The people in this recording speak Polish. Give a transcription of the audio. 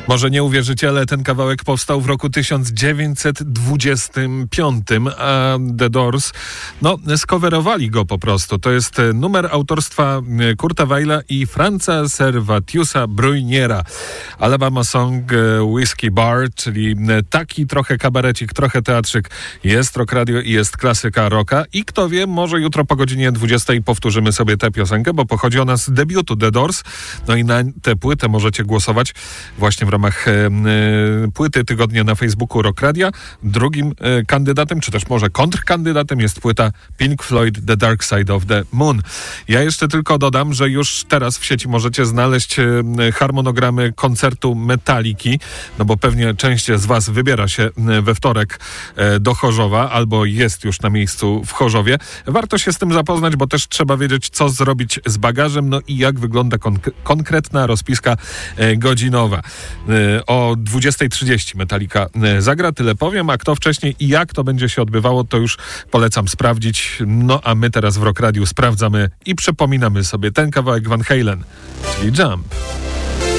Może nie uwierzycie, ale ten kawałek powstał w roku 1925, a The Doors, skoverowali go po prostu. To jest numer autorstwa Kurta Weila i Franza Servatiusa Bruyniera. Alabama Song Whiskey Bar, czyli taki trochę kabarecik, trochę teatrzyk. Jest Rock Radio i jest klasyka rocka. I kto wie, może jutro po godzinie 20 powtórzymy sobie tę piosenkę, bo pochodzi ona z debiutu The Doors. No i na tę płytę możecie głosować właśnie w ramach płyty tygodnia na Facebooku Rock Radia. Drugim kandydatem, czy też może kontrkandydatem jest płyta Pink Floyd The Dark Side of the Moon. Ja jeszcze tylko dodam, że już teraz w sieci możecie znaleźć harmonogramy koncertu Metalliki, no bo pewnie część z was wybiera się we wtorek do Chorzowa albo jest już na miejscu w Chorzowie. Warto się z tym zapoznać, bo też trzeba wiedzieć, co zrobić z bagażem, no i jak wygląda konkretna rozpiska godzinowa. O 20:30 Metallica zagra, tyle powiem, a kto wcześniej i jak to będzie się odbywało, to już polecam sprawdzić. No a my teraz w Rock Radiu sprawdzamy i przypominamy sobie ten kawałek Van Halen, czyli Jump.